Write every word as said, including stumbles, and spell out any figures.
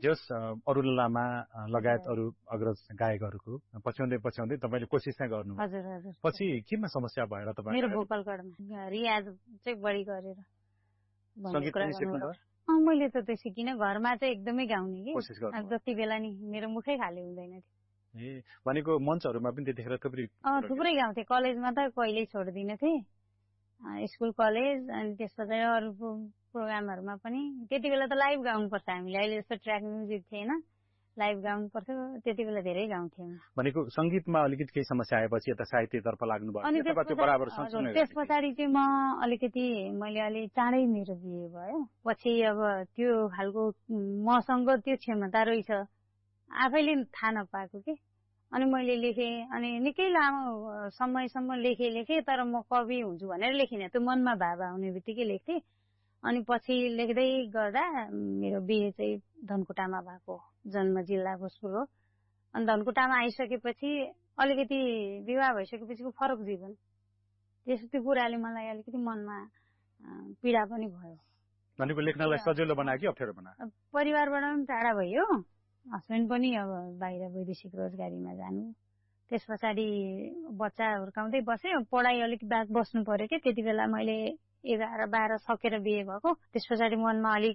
जे होस् अरुण लामा लगायत अरू अग्रज गायकहरूको पछ्याउँदै पछ्याउँदै तपाईँले कोसिस चाहिँ गर्नु हजुर हजुर पछि केमा समस्या भएर तपाईँ मेरो भोकल कर्डमा रियाज चाहिँ बढी गरेर सङ्गीत पनि सिक्नु त अँ मैले त त्यो सिकिनँ घरमा चाहिँ एकदमै गाउने कि कोसिस गर्नु जति बेला नि मेरो मुखै खाली हुँदैन थियो ए भनेको मञ्चहरूमा पनि त्यतिखेर थुप्रै अँ थुप्रै गाउँथे कलेजमा त कहिल्यै छोड्दिनँ थिएँ स्कुल कलेज अनि त्यस पछाडि अरू प्रोग्रामहरूमा पनि त्यति बेला त लाइभ गाउनुपर्छ हामीले अहिले जस्तो ट्र्याक म्युजिक थिएन लाइभ गाउनु पर्थ्यो त्यति बेला धेरै गाउँथ्यौँ भनेको सङ्गीतमा अलिकति केही समस्या आएपछि यता साहित्यतर्फ लाग्नु भयो अनि त्यस पछाडि चाहिँ म अलिकति मैले अलि चाँडै मेरो बिहे भयो पछि अब त्यो खालको मसँग त्यो क्षमता रहेछ आफैले थाहा नपाएको के अनि मैले लेखेँ अनि निकै लामो समयसम्म लेखेँ लेखेँ तर म कवि हुन्छु भनेर लेखिनँ त्यो मनमा भाव आउने बित्तिकै लेख्थेँ अनि पछि लेख्दै गर्दा मेरो बिहे चाहिँ धनकुटामा भएको जन्म जिल्ला भोजपुर हो अनि धनकुटामा आइसकेपछि अलिकति विवाह भइसकेपछिको फरक जीवन त्यस त्यो कुराले मलाई अलिकति मनमा पीडा पनि भयो भनेको लेख्नलाई सजिलो बनायो कि अप्ठ्यारो बनायो परिवारबाट पनि टाढा भयो हस्बेन्ड पनि अब बाहिर वैदेशिक रोजगारीमा जानु त्यस पछाडि बच्चा हुर्काउँदै बसेँ पढाइ अलिक बाद बस्नु पर्यो कि त्यति बेला मैले एघार बाह्र सकेर बिहे भएको त्यस पछाडि मनमा अलिक